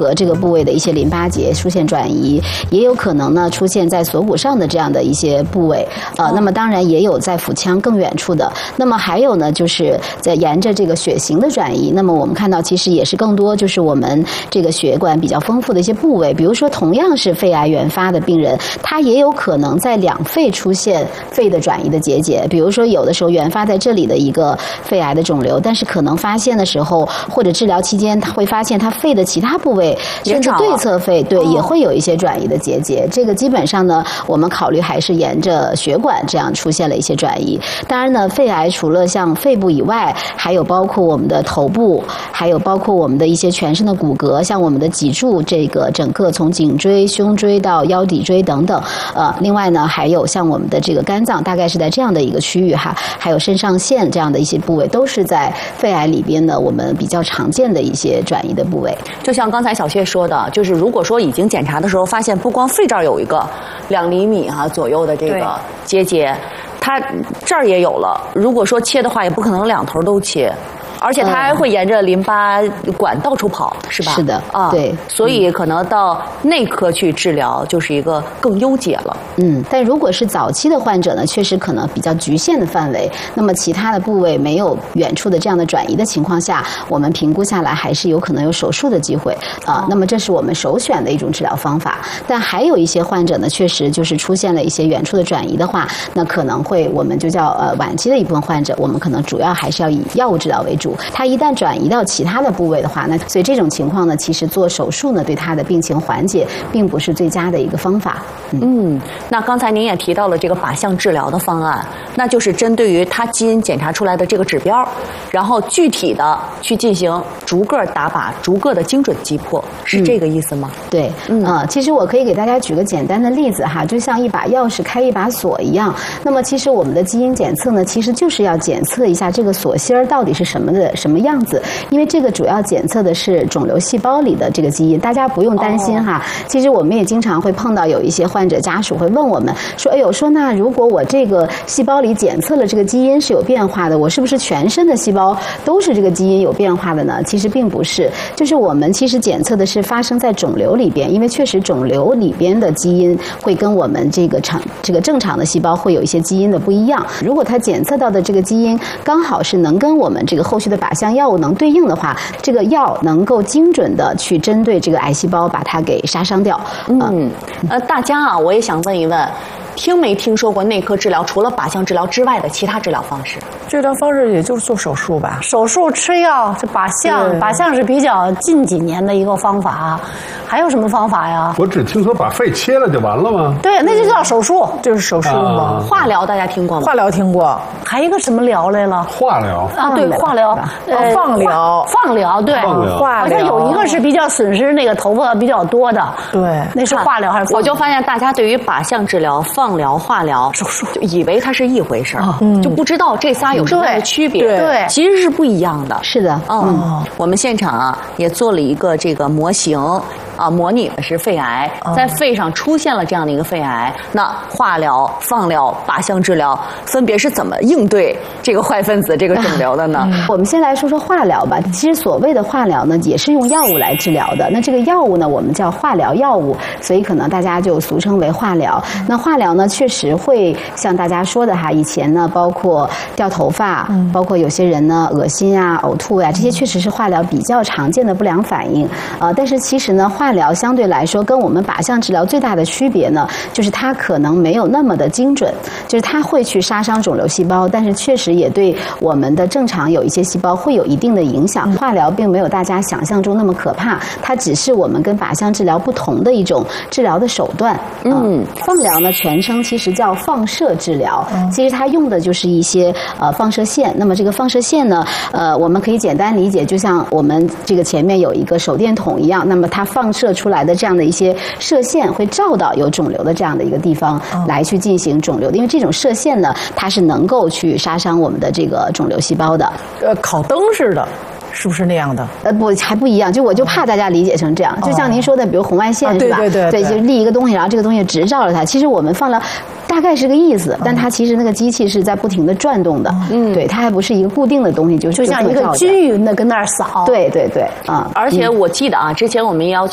骼这个部位的一些淋巴结出现转移，也有可能呢出现在锁骨上的这样的一些部位。那么当然也有在腹腔更远处的。那么还有呢，就是在沿着这个血型的转移。那么我们看到其实也是更多就是我们这个血管比较丰富的一些部位，比如说同样是肺癌原发的病人，他也有可能在两肺出现肺的转移的结节。比如说有的时候原发在这里的一个肺癌的肿瘤，但是可能发现的时候或者治疗期间，他会发现他肺的其他部位甚至对侧肺也会有一些转移的结节。这个基本上呢，我们考虑还是沿着血管这样出现了一些转移。当然呢，肺癌除了像肺部以外，还有包括我们的头部，还有包括我们的一些全身的骨骼，像我们的脊柱，这个整个从颈椎、胸椎到腰骶椎等等。另外呢，还有像我们的这个肝脏，大概是在这样的一个区域哈，还有肾上腺这样的一些部位，都是在肺癌里边呢我们比较常见的一些转移的部位。 就像刚才小谢说的，就是如果说已经检查的时候发现不光肺这儿有一个2厘米左右的这个结节，它这儿也有了，如果说切的话，也不可能2头都切。而且它还会沿着淋巴管到处跑，是吧？ 是的，对。 所以可能到内科去治疗就是一个更优解了。 但如果是早期的患者呢，确实可能比较局限的范围，那么其他的部位没有远处的这样的转移的情况下，我们评估下来还是有可能有手术的机会那么这是我们首选的一种治疗方法。但还有一些患者呢，确实就是出现了一些远处的转移的话，那可能会我们就叫晚期的一部分患者，我们可能主要还是要以药物治疗为主。它一旦转移到其他的部位的话，那所以这种情况呢，其实做手术呢，对它的病情缓解并不是最佳的一个方法。 那刚才您也提到了这个靶向治疗的方案，那就是针对于它基因检查出来的这个指标，然后具体的去进行逐个打靶，逐个的精准击破，是这个意思吗？ 对，其实我可以给大家举个简单的例子哈，就像一把钥匙开一把锁一样。那么其实我们的基因检测呢，其实就是要检测一下这个锁芯儿到底是什么样子，因为这个主要检测的是肿瘤细胞里的这个基因，大家不用担心哈。其实我们也经常会碰到有一些患者家属会问我们说，哎呦，说那如果我这个细胞里检测了这个基因是有变化的，我是不是全身的细胞都是这个基因有变化的呢？其实并不是，就是我们其实检测的是发生在肿瘤里边，因为确实肿瘤里边的基因会跟我们这个正常的细胞会有一些基因的不一样。如果它检测到的这个基因刚好是能跟我们这个后续的靶向药物能对应的话，这个药能够精准的去针对这个癌细胞把它给杀伤掉。 大家我也想问一问，听没听说过内科治疗除了靶向治疗之外的其他治疗方式？ 治疗方式也就是做手术吧，手术吃药，这靶向是比较近几年的一个方法。还有什么方法呀？ 我只听说把肺切了就完了吗？ 对，那就叫手术，就是手术嘛。 化疗大家听过吗？ 化疗听过，还有一个什么疗来了？ 化疗对，化疗，放疗，对，好像有一个是比较损失那个头发比较多的，对，那是化疗还是放疗？ 我就发现大家对于靶向治疗、放疗、化疗、手术，就以为它是一回事儿，就不知道这仨有什么样的区别， 对， 其实是不一样的。 是的， 我们现场也做了一个这个模型。模拟的是肺癌，在肺上出现了这样的一个肺癌，那化疗、放疗、靶向治疗分别是怎么应对这个坏分子这个肿瘤的呢？ 我们先来说说化疗吧。其实所谓的化疗呢，也是用药物来治疗的。那这个药物呢，我们叫化疗药物，所以可能大家就俗称为化疗。那化疗呢，确实会像大家说的哈，以前呢，包括掉头发，包括有些人呢恶心啊、呕吐呀，这些确实是化疗比较常见的不良反应。但是其实呢，化疗相对来说跟我们靶向治疗最大的区别呢，就是它可能没有那么的精准，就是它会去杀伤肿瘤细胞，但是确实也对我们的正常有一些细胞会有一定的影响。化疗并没有大家想象中那么可怕，它只是我们跟靶向治疗不同的一种治疗的手段。放疗呢，全称其实叫放射治疗，其实它用的就是一些放射线。那么这个放射线呢，我们可以简单理解，就像我们这个前面有一个手电筒一样，那么它放射出来的这样的一些射线会照到有肿瘤的这样的一个地方来去进行肿瘤的，因为这种射线呢，它是能够去杀伤我们的这个肿瘤细胞的。 烤灯似的。是不是那样的？ 不，还不一样。就我就怕大家理解成这样，就像您说的，比如红外线是吧？对，就立一个东西，然后这个东西直照着它。其实我们放了大概是个意思，但它其实那个机器是在不停的转动的。对，它还不是一个固定的东西，就像一个均匀的跟那儿扫。 对， 而且我记得之前我们要求